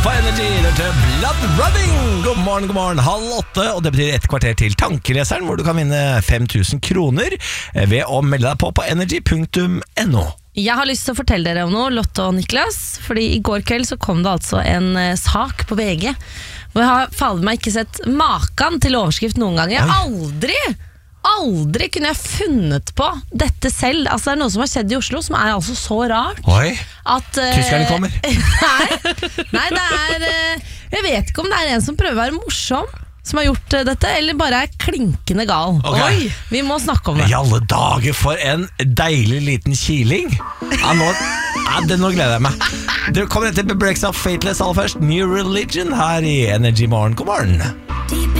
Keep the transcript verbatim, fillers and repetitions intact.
på Energy. Dette er Blood Running. God morgen, god morgen, halv åtte. Og det betyr et kvarter til Tankeleseren, hvor du kan vinne fem tusen kroner ved å melde deg på på energy punktum no. Jeg har lyst til å fortelle dere om noe, Lotte og Niklas. Fordi i går kveld så kom det altså en uh, sak på V G. Og jeg har fader meg ikke sett maken til overskrift noen gang. Jeg har aldri, aldri kunne jeg funnet på dette selv. Altså det er noe som har skjedd i Oslo som er altså så rart. Oi, at, uh, tyskerne kommer. nei, nei, det er uh, jeg vet ikke om det er en som prøver å være morsom som har gjort uh, dette, eller bare er klinkende gal. Okay. Oi, vi må snakke om det. I alle dager, for en deilig liten kiling. Ja, nå, ja, det, nå gleder jeg meg. Det kommer etter Breaks Up Fateless aller først. New Religion her i Energy Morgen. God morgen.